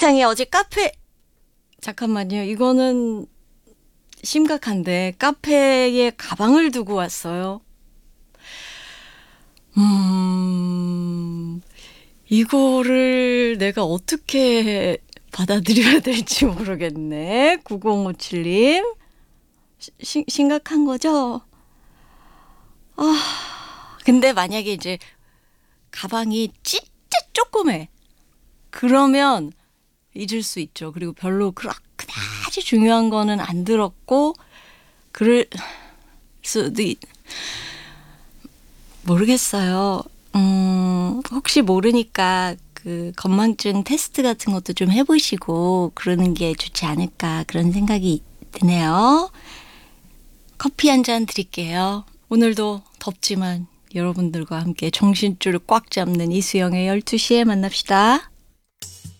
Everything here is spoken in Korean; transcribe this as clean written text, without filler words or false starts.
채팅창에 어제 카페 잠깐만요. 이거는 심각한데 카페에 가방을 두고 왔어요. 이거를 내가 어떻게 받아들여야 될지 모르겠네. 9057님. 심각한 거죠? 근데 만약에 이제 가방이 진짜 조그매. 그러면 잊을 수 있죠. 그리고 별로 그다지 중요한 거는 안 들었고 그럴 수도 모르겠어요. 혹시 모르니까 그 건망증 테스트 같은 것도 좀 해보시고 그러는 게 좋지 않을까 그런 생각이 드네요. 커피 한 잔 드릴게요. 오늘도 덥지만 여러분들과 함께 정신줄을 꽉 잡는 이수영의 12시에 만납시다.